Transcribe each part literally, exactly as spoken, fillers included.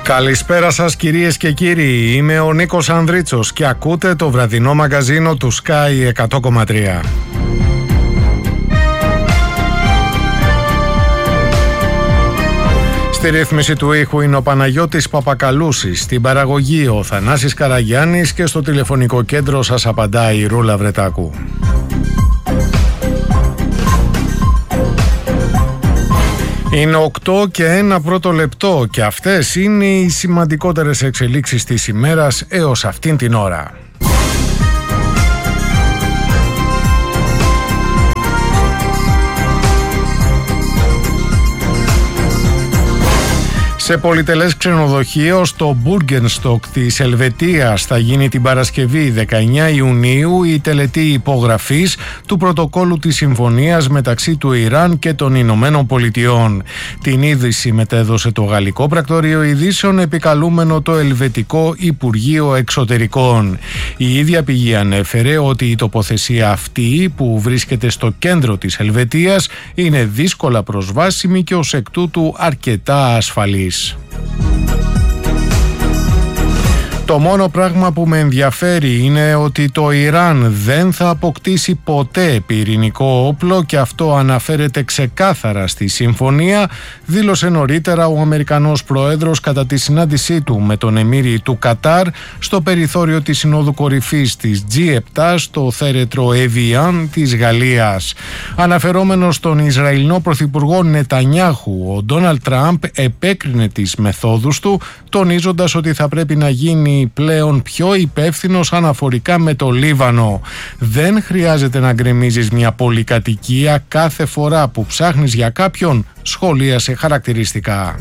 Καλησπέρα σας κυρίες και κύριοι, είμαι ο Νίκος Ανδρίτσος και ακούτε το βραδινό μαγκαζίνο του Sky εκατό κόμμα τρία. Στη ρύθμιση του ήχου είναι ο Παναγιώτης Παπακαλούσης, στην παραγωγή ο Θανάσης Καραγιάννης και στο τηλεφωνικό κέντρο σας απαντάει η Ρούλα Βρετάκου. Είναι οκτώ και ένα πρώτο λεπτό και αυτές είναι οι σημαντικότερες εξελίξεις της ημέρας έως αυτήν την ώρα. Σε πολυτελές ξενοδοχείο στο Bürgenstock της Ελβετίας θα γίνει την Παρασκευή δεκαεννέα Ιουνίου η τελετή υπογραφής του πρωτοκόλου της συμφωνίας μεταξύ του Ιράν και των Ηνωμένων Πολιτειών. Την είδηση μετέδωσε το Γαλλικό Πρακτορείο Ειδήσεων επικαλούμενο το Ελβετικό Υπουργείο Εξωτερικών. Η ίδια πηγή ανέφερε ότι η τοποθεσία αυτή που βρίσκεται στο κέντρο της Ελβετίας είναι δύσκολα προσβάσιμη και ως εκ τούτου αρκετά ασφαλής. Το μόνο πράγμα που με ενδιαφέρει είναι ότι το Ιράν δεν θα αποκτήσει ποτέ πυρηνικό όπλο και αυτό αναφέρεται ξεκάθαρα στη συμφωνία, δήλωσε νωρίτερα ο Αμερικανός Πρόεδρος κατά τη συνάντησή του με τον Εμμύρη του Κατάρ στο περιθώριο της Συνόδου Κορυφής της τζι επτά στο θέρετρο Εβιάν της Γαλλίας. Αναφερόμενος στον Ισραηλινό Πρωθυπουργό Νετανιάχου, ο Ντόναλντ Τραμπ επέκρινε τις μεθόδους του, τονίζοντας ότι θα πρέπει να γίνει πλέον πιο υπεύθυνος αναφορικά με το Λίβανο. Δεν χρειάζεται να γκρεμίζεις μια πολυκατοικία κάθε φορά που ψάχνεις για κάποιον, σχολίασε χαρακτηριστικά.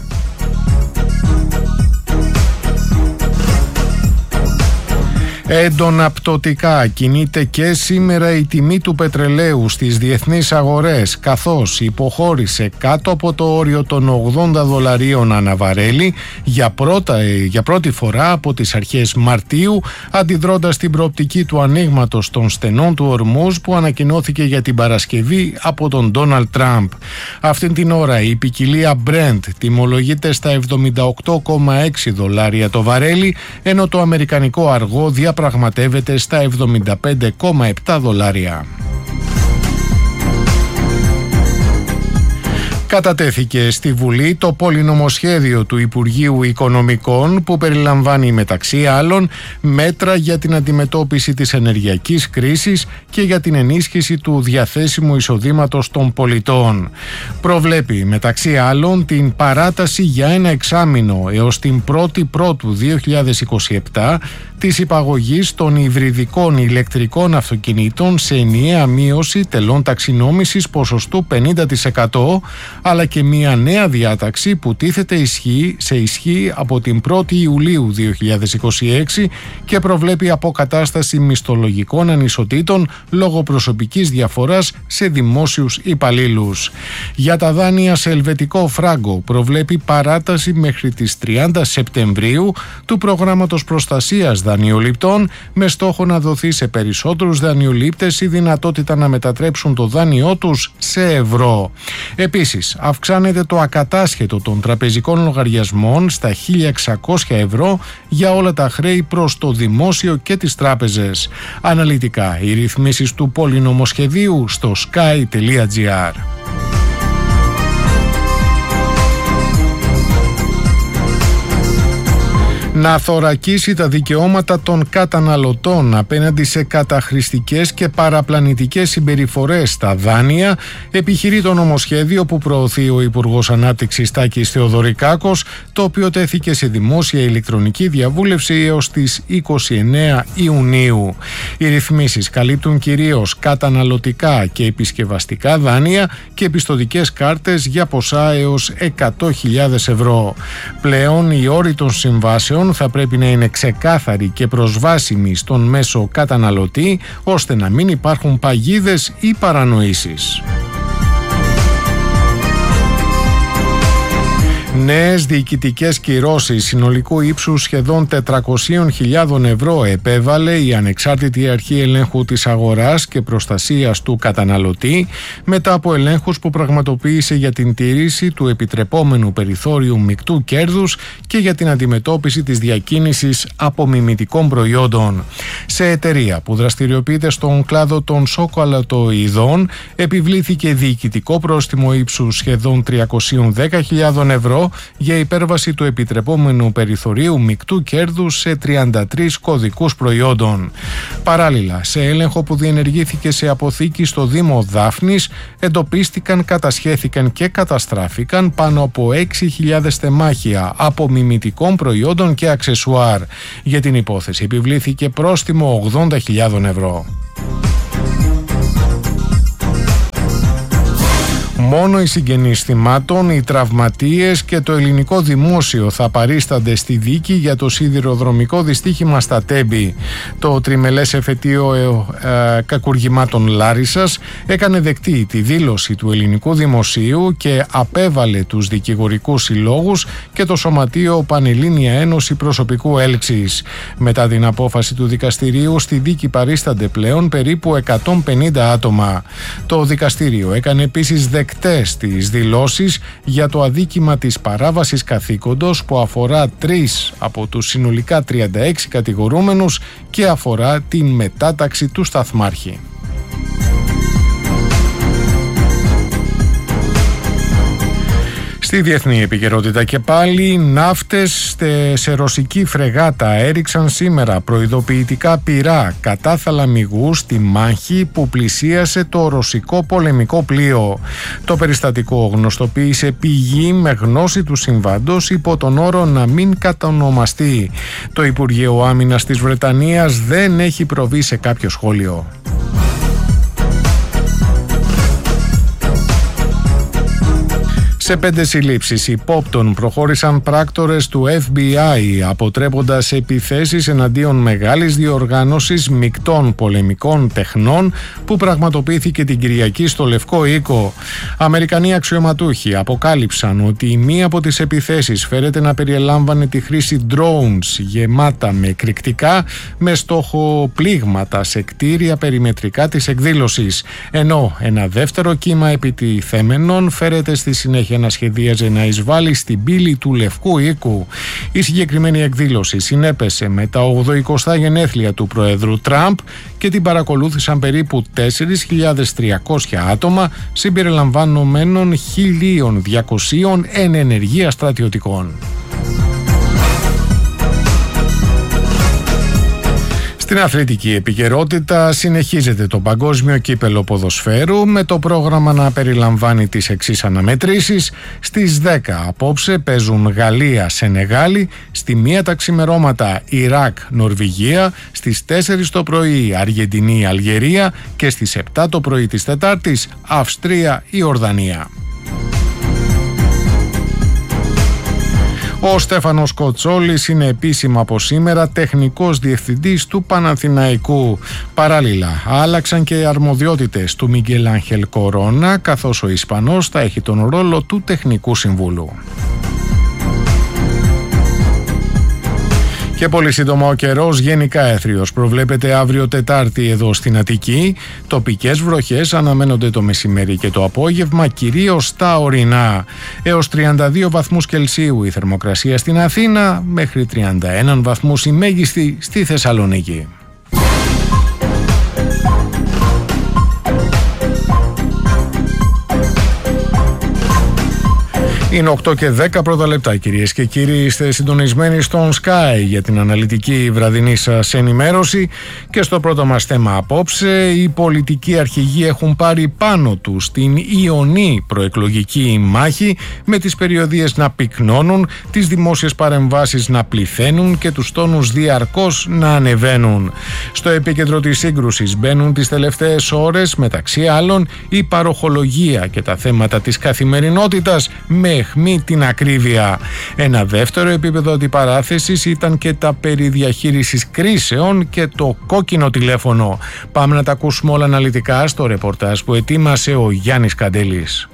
Έντονα πτωτικά κινείται και σήμερα η τιμή του πετρελαίου στις διεθνείς αγορές, καθώς υποχώρησε κάτω από το όριο των ογδόντα δολαρίων ανά βαρέλι για, πρώτα, για πρώτη φορά από τις αρχές Μαρτίου, αντιδρώντας την προοπτική του ανοίγματος των στενών του Ορμούζ που ανακοινώθηκε για την Παρασκευή από τον Ντόναλντ Τραμπ. Αυτήν την ώρα η ποικιλία Brent τιμολογείται στα εβδομήντα οκτώ κόμμα έξι δολάρια το βαρέλι, ενώ το αμερικανικό αργό διαπραγματεύεται στα εβδομήντα πέντε κόμμα επτά δολάρια. Κατατέθηκε στη Βουλή το πολυνομοσχέδιο του Υπουργείου Οικονομικών που περιλαμβάνει μεταξύ άλλων μέτρα για την αντιμετώπιση της ενεργειακής κρίσης και για την ενίσχυση του διαθέσιμου εισοδήματος των πολιτών. Προβλέπει μεταξύ άλλων την παράταση για ένα εξάμηνο έως την πρώτη Πρώτου δύο χιλιάδες είκοσι επτά της υπαγωγής των υβριδικών ηλεκτρικών αυτοκινήτων σε ενιαία μείωση τελών ταξινόμησης ποσοστού πενήντα τοις εκατό, αλλά και μια νέα διάταξη που τίθεται ισχύ, σε ισχύ από την πρώτη Ιουλίου δύο χιλιάδες είκοσι έξι και προβλέπει αποκατάσταση μισθολογικών ανισοτήτων λόγω προσωπικής διαφοράς σε δημόσιους υπαλλήλους. Για τα δάνεια σε ελβετικό φράγκο προβλέπει παράταση μέχρι τις τριάντα Σεπτεμβρίου του προγράμματος προστασίας δανειοληπτών με στόχο να δοθεί σε περισσότερους δανειολήπτες η δυνατότητα να μετατρέψουν το δάνειό τους σε ευρώ. Επίσης, αυξάνεται το ακατάσχετο των τραπεζικών λογαριασμών στα χίλια εξακόσια ευρώ για όλα τα χρέη προς το δημόσιο και τις τράπεζες. Αναλυτικά, οι ρυθμίσεις του πολυνομοσχεδίου στο sky τελεία gr. Να θωρακίσει τα δικαιώματα των καταναλωτών απέναντι σε καταχρηστικές και παραπλανητικές συμπεριφορές στα δάνεια, επιχειρεί το νομοσχέδιο που προωθεί ο Υπουργός Ανάπτυξης Τάκης Θεοδωρικάκος, το οποίο τέθηκε σε δημόσια ηλεκτρονική διαβούλευση έως τις είκοσι εννέα Ιουνίου. Οι ρυθμίσεις καλύπτουν κυρίως καταναλωτικά και επισκευαστικά δάνεια και επιστοτικές κάρτες για ποσά έως εκατό χιλιάδες ευρώ. Πλέον οι όροι των συμβάσεων θα πρέπει να είναι ξεκάθαροι και προσβάσιμοι στον μέσο καταναλωτή, ώστε να μην υπάρχουν παγίδες ή παρανοήσεις. Νέες διοικητικές κυρώσεις συνολικού ύψους σχεδόν τετρακόσιες χιλιάδες ευρώ επέβαλε η Ανεξάρτητη Αρχή Ελέγχου της Αγοράς και Προστασίας του Καταναλωτή μετά από ελέγχους που πραγματοποίησε για την τήρηση του επιτρεπόμενου περιθώριου μεικτού κέρδους και για την αντιμετώπιση της διακίνησης απομιμητικών προϊόντων. Σε εταιρεία που δραστηριοποιείται στον κλάδο των σοκολατοειδών επιβλήθηκε διοικητικό πρόστιμο ύψους σχεδόν τριακόσιες δέκα χιλιάδες ευρώ για υπέρβαση του επιτρεπόμενου περιθωρίου μεικτού κέρδους σε τριάντα τρεις κωδικούς προϊόντων. Παράλληλα, σε έλεγχο που διενεργήθηκε σε αποθήκη στο Δήμο Δάφνης, εντοπίστηκαν, κατασχέθηκαν και καταστράφηκαν πάνω από έξι χιλιάδες τεμάχια απομιμητικών προϊόντων και αξεσουάρ. Για την υπόθεση επιβλήθηκε πρόστιμο ογδόντα χιλιάδες ευρώ. Μόνο οι συγγενείς θυμάτων, οι τραυματίες και το ελληνικό δημόσιο θα παρίστανται στη δίκη για το σιδηροδρομικό δυστύχημα στα Τέμπη. Το τριμελές εφετείο ε, ε, κακουργημάτων Λάρισσας έκανε δεκτή τη δήλωση του ελληνικού δημοσίου και απέβαλε τους δικηγορικούς συλλόγους και το Σωματείο Πανελλήνια Ένωση Προσωπικού Έλξης. Μετά την απόφαση του δικαστηρίου, στη δίκη παρίστανται πλέον περίπου εκατόν πενήντα άτομα. Το δικαστήριο έκανε επίσης δεκτή τις δηλώσεις για το αδίκημα της παράβασης καθήκοντος που αφορά τρεις από τους συνολικά τριάντα έξι κατηγορούμενους και αφορά την μετάταξη του σταθμάρχη. Στη διεθνή επικαιρότητα και πάλι, ναύτες σε ρωσική φρεγάτα έριξαν σήμερα προειδοποιητικά πυρά κατά θαλαμιγού στη μάχη που πλησίασε το ρωσικό πολεμικό πλοίο. Το περιστατικό γνωστοποίησε πηγή με γνώση του συμβάντος υπό τον όρο να μην κατανομαστεί. Το Υπουργείο Άμυνας της Βρετανίας δεν έχει προβεί σε κάποιο σχόλιο. Σε πέντε συλλήψεις υπόπτων προχώρησαν πράκτορες του Εφ Μπι Άι αποτρέποντας επιθέσεις εναντίον μεγάλης διοργάνωσης μεικτών πολεμικών τεχνών που πραγματοποιήθηκε την Κυριακή στο Λευκό Οίκο. Αμερικανοί αξιωματούχοι αποκάλυψαν ότι η μία από τις επιθέσεις φέρεται να περιελάμβανε τη χρήση drones γεμάτα με εκρηκτικά με στόχο πλήγματα σε κτίρια περιμετρικά της εκδήλωσης, ενώ ένα δεύτερο κύμα επιτιθέμενων φέρεται στη συνέχεια να σχεδίαζε να εισβάλλει στην πύλη του Λευκού Οίκου. Η συγκεκριμένη εκδήλωση συνέπεσε με τα ογδοηκοστά γενέθλια του Προέδρου Τραμπ και την παρακολούθησαν περίπου τέσσερις χιλιάδες τριακόσια άτομα συμπεριλαμβανομένων χίλια διακόσια εν ενεργεία στρατιωτικών. Στην αθλητική επικαιρότητα συνεχίζεται το Παγκόσμιο Κύπελλο Ποδοσφαίρου με το πρόγραμμα να περιλαμβάνει τις εξής αναμετρήσεις. Στις δέκα απόψε παίζουν Γαλλία-Σενεγάλη, στη μία τα ξημερώματα Ιράκ-Νορβηγία, στις τέσσερις το πρωί Αργεντινή-Αλγερία και στις επτά το πρωί της Τετάρτης Αυστρία-Ιορδανία. Ο Στέφανος Κοτσόλης είναι επίσημα από σήμερα τεχνικός διευθυντής του Παναθηναϊκού. Παράλληλα, άλλαξαν και οι αρμοδιότητες του Μίγκελ Άγχελ Κορώνα, καθώς ο Ισπανός θα έχει τον ρόλο του τεχνικού συμβούλου. Και πολύ σύντομα ο καιρός, γενικά έθριος προβλέπεται αύριο Τετάρτη εδώ στην Αττική. Τοπικές βροχές αναμένονται το μεσημέρι και το απόγευμα, κυρίως στα ορεινά. Έως τριάντα δύο βαθμούς Κελσίου η θερμοκρασία στην Αθήνα, μέχρι τριάντα ένα βαθμούς η μέγιστη στη Θεσσαλονίκη. Είναι οκτώ και δέκα πρώτα λεπτά, κυρίες και κύριοι. Είστε συντονισμένοι στον Sky για την αναλυτική βραδινή σας ενημέρωση. Και στο πρώτο μας θέμα απόψε, οι πολιτικοί αρχηγοί έχουν πάρει πάνω τους την ιονή προεκλογική μάχη, με τις περιοδίες να πυκνώνουν, τις δημόσιες παρεμβάσεις να πληθαίνουν και τους τόνους διαρκώς να ανεβαίνουν. Στο επίκεντρο της σύγκρουσης μπαίνουν τις τελευταίες ώρες, μεταξύ άλλων, η παροχολογία και τα θέματα της καθημερινότητας με αιχμή την ακρίβεια. Ένα δεύτερο επίπεδο αντιπαράθεσης ήταν και τα περί διαχείρισης κρίσεων και το κόκκινο τηλέφωνο. Πάμε να τα ακούσουμε όλα αναλυτικά στο ρεπορτάζ που ετοίμασε ο Γιάννης Καντέλης.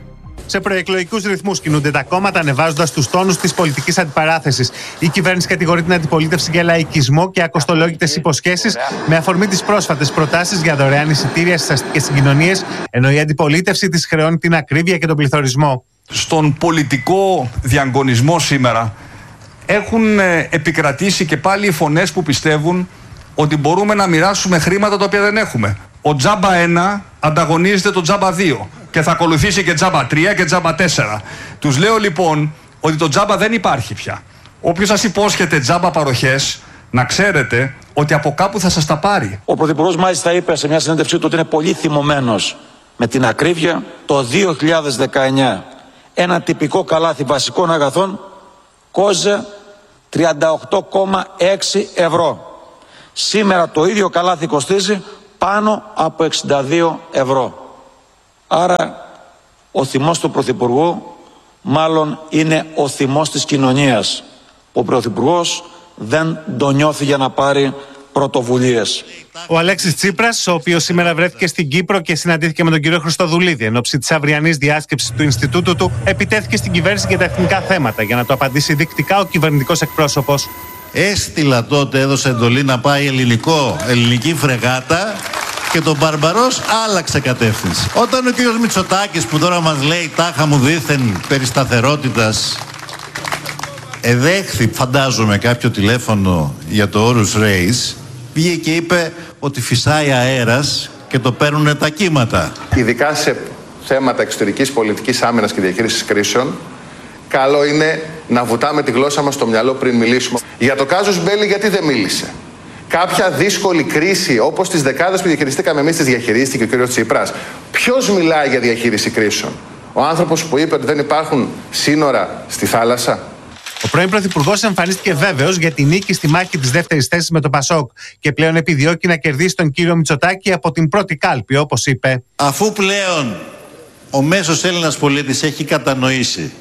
Σε προεκλογικούς ρυθμούς κινούνται τα κόμματα, ανεβάζοντας τους τόνους της πολιτικής αντιπαράθεσης. Η κυβέρνηση κατηγορεί την αντιπολίτευση για λαϊκισμό και ακοστολόγητες υποσχέσεις με αφορμή τις πρόσφατες προτάσεις για δωρεάν εισιτήρια στις αστικές συγκοινωνίες, ενώ η αντιπολίτευση της χρεώνει την ακρίβεια και τον πληθωρισμό. Στον πολιτικό διαγωνισμό σήμερα έχουν επικρατήσει και πάλι οι φωνές που πιστεύουν ότι μπορούμε να μοιράσουμε χρήματα τα οποία δεν έχουμε. Ο τζάμπα ένα ανταγωνίζεται το τζάμπα δύο και θα ακολουθήσει και τζάμπα τρία και τζάμπα τέσσερα. Τους λέω λοιπόν ότι το τζάμπα δεν υπάρχει πια. Όποιος σας υπόσχεται τζάμπα παροχές, να ξέρετε ότι από κάπου θα σας τα πάρει. Ο Πρωθυπουργός μάλιστα είπε σε μια συνέντευξή του ότι είναι πολύ θυμωμένος με την ακρίβεια. Το δύο χιλιάδες δεκαεννιά ένα τυπικό καλάθι βασικών αγαθών κόζε τριάντα οκτώ κόμμα έξι ευρώ. Σήμερα το ίδιο καλάθι κοστίζει πάνω από εξήντα δύο ευρώ. Άρα ο θυμός του Πρωθυπουργού μάλλον είναι ο θυμός της κοινωνίας. Ο Πρωθυπουργός δεν τον νιώθει για να πάρει πρωτοβουλίες. Ο Αλέξης Τσίπρας, ο οποίος σήμερα βρέθηκε στην Κύπρο και συναντήθηκε με τον κύριο Χριστοδουλίδη εν ώψη της αυριανής διάσκεψης του Ινστιτούτου του, επιτέθηκε στην κυβέρνηση για τα εθνικά θέματα. Για να το απαντήσει δεικτικά ο κυβερνητικός εκπρόσωπος. Έστειλα τότε, έδωσε εντολή να πάει ελληνικό, ελληνική φρεγάτα και τον Μπαρμπαρός άλλαξε κατεύθυνση. Όταν ο κύριος Μητσοτάκης που τώρα μας λέει τάχα μου δήθεν περί σταθερότητας εδέχθη φαντάζομαι κάποιο τηλέφωνο για το Όρους Ρέις, πήγε και είπε ότι φυσάει αέρας και το παίρνουν τα κύματα. Ειδικά σε θέματα εξωτερικής πολιτικής άμυνας και διαχείρισης κρίσεων, καλό είναι να βουτάμε τη γλώσσα μας στο μυαλό πριν μιλήσουμε. Για το κάζους Μπέλι γιατί δεν μίλησε. Κάποια δύσκολη κρίση, όπως τις δεκάδες που διαχειριστήκαμε εμείς, τις διαχειρίστηκε ο κ. Τσίπρας. Ποιος μιλάει για διαχείριση κρίσεων? Ο άνθρωπος που είπε ότι δεν υπάρχουν σύνορα στη θάλασσα? Ο πρώην Πρωθυπουργός εμφανίστηκε βέβαιος για τη νίκη στη μάχη της δεύτερης θέσης με τον Πασόκ και πλέον επιδιώκει να κερδίσει τον κύριο Μητσοτάκη από την πρώτη κάλπη, όπως είπε. Αφού πλέον ο μέσος Έλληνας πολίτης έχει κατανοήσει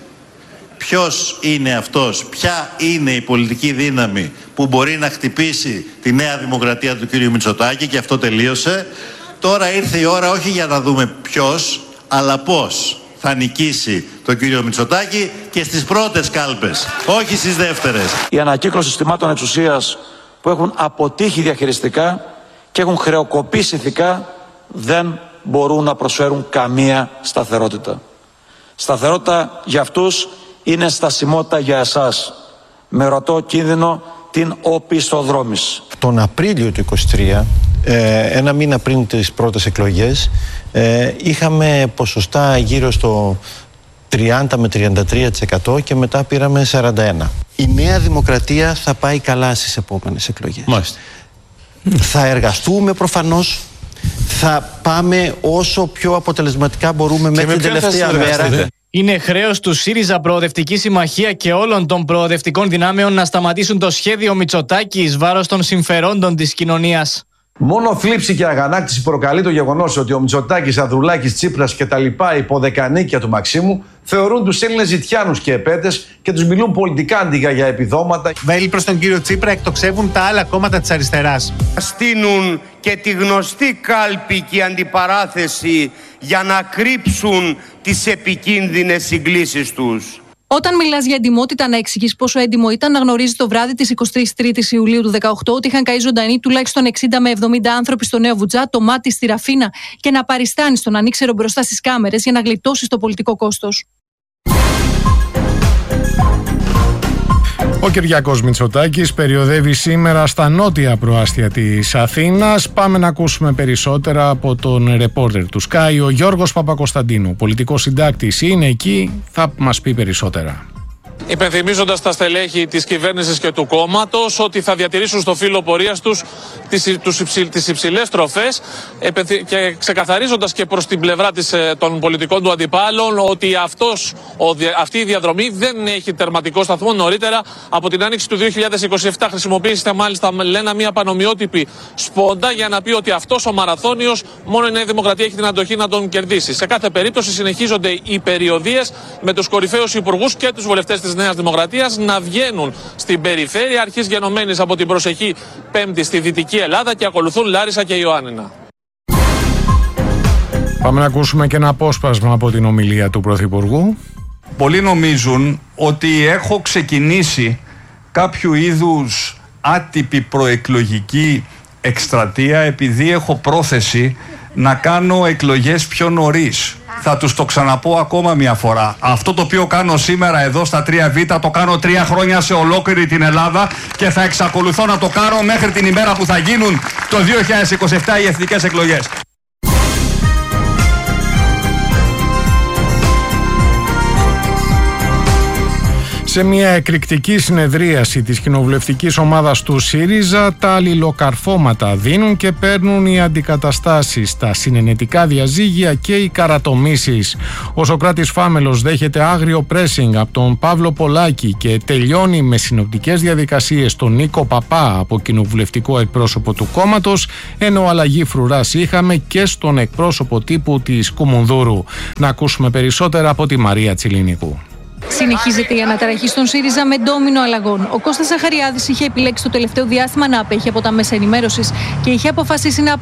ποιος είναι αυτός, ποια είναι η πολιτική δύναμη που μπορεί να χτυπήσει τη νέα δημοκρατία του κύριου Μητσοτάκη, και αυτό τελείωσε, τώρα ήρθε η ώρα όχι για να δούμε ποιος, αλλά πώς θα νικήσει τον κύριο Μητσοτάκη και στις πρώτες κάλπες, όχι στις δεύτερες. Η ανακύκλωση συστημάτων εξουσίας που έχουν αποτύχει διαχειριστικά και έχουν χρεοκοπήσει ηθικά δεν μπορούν να προσφέρουν καμία σταθερότητα. Σταθερότητα για αυτούς είναι στασιμότητα για εσάς. Με ρωτώ κίνδυνο την οπισθοδρόμηση. Τον Απρίλιο του είκοσι τρία, ένα μήνα πριν τις πρώτες εκλογές, είχαμε ποσοστά γύρω στο τριάντα με τριάντα τρία τοις εκατό και μετά πήραμε σαράντα ένα τοις εκατό. Η Νέα Δημοκρατία θα πάει καλά στις επόμενες εκλογές. Μάλιστα. Θα εργαστούμε προφανώς. Θα πάμε όσο πιο αποτελεσματικά μπορούμε μέχρι την τελευταία μέρα. Είναι χρέος του ΣΥΡΙΖΑ, Προοδευτική Συμμαχία και όλων των προοδευτικών δυνάμεων να σταματήσουν το σχέδιο Μητσοτάκη εις βάρος των συμφερόντων της κοινωνίας. Μόνο θλίψη και αγανάκτηση προκαλεί το γεγονός ότι ο Μητσοτάκης, Ανδρουλάκης, Τσίπρας και τα λοιπά υποδεκανίκια του Μαξίμου θεωρούν τους Έλληνες ζητιάνους και επέτες και τους μιλούν πολιτικά αντίγα για επιδόματα. Βέλη προς τον κύριο Τσίπρα εκτοξεύουν τα άλλα κόμματα της αριστεράς. Στείνουν και τη γνωστή κάλπη και αντιπαράθεση για να κρύψουν τις επικίνδυνες συγκλήσεις τους. Όταν μιλάς για εντιμότητα, να εξηγείς πόσο έντιμο ήταν να γνωρίζει το βράδυ της εικοστής τρίτης Ιουλίου του δεκαοκτώ ότι είχαν καεί ζωντανοί τουλάχιστον εξήντα με εβδομήντα άνθρωποι στο Νέο Βουτζά, το Μάτι, στη Ραφίνα, και να παριστάνεις τον ανήξερο μπροστά στις κάμερες για να γλιτώσεις το πολιτικό κόστος. Ο Κυριάκος Μητσοτάκης περιοδεύει σήμερα στα νότια προάστια της Αθήνας. Πάμε να ακούσουμε περισσότερα από τον ρεπόρτερ του Sky, ο Γιώργος Παπακοσταντίνου. Πολιτικός συντάκτης είναι εκεί, θα μας πει περισσότερα. Υπενθυμίζοντας τα στελέχη της κυβέρνησης και του κόμματος ότι θα διατηρήσουν στο φύλλο πορείας τους τις, τους υψη, τις υψηλές τροφές και ξεκαθαρίζοντας και προς την πλευρά της, των πολιτικών του αντιπάλων ότι αυτός, ο, αυτή η διαδρομή δεν έχει τερματικό σταθμό. Νωρίτερα από την άνοιξη του δύο χιλιάδες είκοσι επτά χρησιμοποίησε μάλιστα λένε μια πανομοιότυπη σπόντα για να πει ότι αυτός ο μαραθώνιος μόνο η Νέα Δημοκρατία έχει την αντοχή να τον κερδίσει. Σε κάθε περίπτωση συνεχίζονται οι περιοδίες με τους κορυφαίους υπουργούς και τους βουλευτές της Νέας Δημοκρατίας να βγαίνουν στην περιφέρεια, αρχής γενομένης από την προσεχή Πέμπτη στη Δυτική Ελλάδα, και ακολουθούν Λάρισα και Ιωάννινα. Πάμε να ακούσουμε και ένα απόσπασμα από την ομιλία του Πρωθυπουργού. Πολλοί νομίζουν ότι έχω ξεκινήσει κάποιο είδους άτυπη προεκλογική εκστρατεία επειδή έχω πρόθεση να κάνω εκλογές πιο νωρίς. Θα τους το ξαναπώ ακόμα μια φορά. Αυτό το οποίο κάνω σήμερα εδώ στα τρία Β το κάνω τρία χρόνια σε ολόκληρη την Ελλάδα και θα εξακολουθώ να το κάνω μέχρι την ημέρα που θα γίνουν το δύο χιλιάδες είκοσι επτά οι εθνικές εκλογές. Σε μια εκρηκτική συνεδρίαση της κοινοβουλευτικής ομάδας του ΣΥΡΙΖΑ, τα αλληλοκαρφώματα δίνουν και παίρνουν οι αντικαταστάσεις, τα συνενετικά διαζύγια και οι καρατομήσεις. Ο Σωκράτης Φάμελος δέχεται άγριο πρέσινγκ από τον Παύλο Πολάκη και τελειώνει με συνοπτικές διαδικασίες τον Νίκο Παπά από κοινοβουλευτικό εκπρόσωπο του κόμματος, ενώ αλλαγή φρουράς είχαμε και στον εκπρόσωπο τύπου της Κουμουνδούρου. Να ακούσουμε περισσότερα από τη Μαρία Τσιλινικού. Συνεχίζεται η αναταραχή στον ΣΥΡΙΖΑ με ντόμινο αλλαγών. Ο Κώστας Ζαχαριάδης είχε επιλέξει το τελευταίο διάστημα να απέχει από τα μέσα ενημέρωσης και είχε αποφασίσει να